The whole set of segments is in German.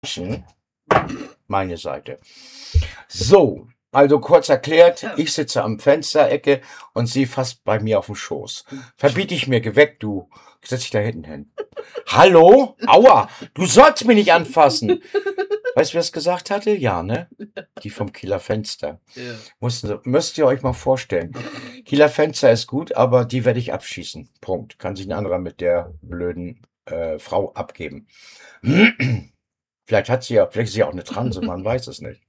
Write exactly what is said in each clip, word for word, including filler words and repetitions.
meine Seite. So, also kurz erklärt, ich sitze am Fensterecke und sie fast bei mir auf dem Schoß. Verbiete ich mir, geh weg, du. Setz dich da hinten hin. Hallo? Aua, du sollst mich nicht anfassen. Weißt du, wer es gesagt hatte? Ja, ne? Die vom Kieler Fenster. Ja. Mussten, müsst ihr euch mal vorstellen. Kieler Fenster ist gut, aber die werde ich abschießen. Punkt. Kann sich ein anderer mit der blöden äh, Frau abgeben. Vielleicht hat sie ja, vielleicht ist sie auch eine Transe, man weiß es nicht.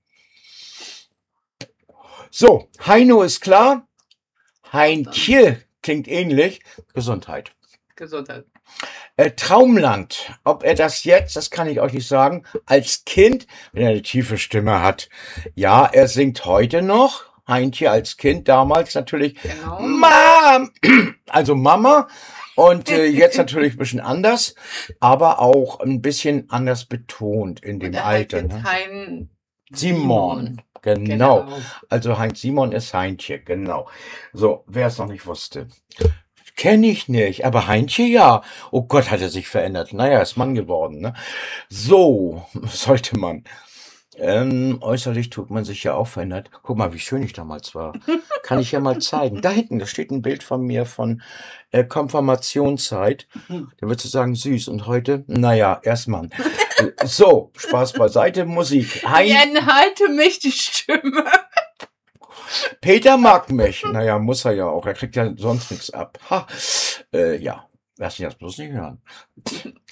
So, Heino ist klar. Heintje klingt ähnlich. Gesundheit. Gesundheit. Äh, Traumland, ob er das jetzt, das kann ich euch nicht sagen, als Kind, wenn er eine tiefe Stimme hat. Ja, er singt heute noch. Heintje als Kind, damals natürlich Genau. Mom, also Mama. Und äh, jetzt natürlich ein bisschen anders, aber auch ein bisschen anders betont in dem Und er Alter. heißt Ne? jetzt Hein Simon. Genau. Also Heinz Simon ist Heintje, genau. So, wer es noch nicht wusste. Kenne ich nicht, aber Heintje ja. Oh Gott, hat er sich verändert. Naja, ist Mann geworden, ne? So, sollte man. Ähm, äußerlich tut man sich ja auch verändert. Guck mal, wie schön ich damals war. Kann ich ja mal zeigen. Da hinten, da steht ein Bild von mir von äh, Konfirmationszeit. Da würdest du sagen, süß. Und heute, naja, erstmal. So, Spaß beiseite, Musik. Hein Ich enthalte mich die Stimme. Peter mag mich. Naja, muss er ja auch. Er kriegt ja sonst nichts ab. Ha. Äh, ja, lass mich das bloß nicht hören.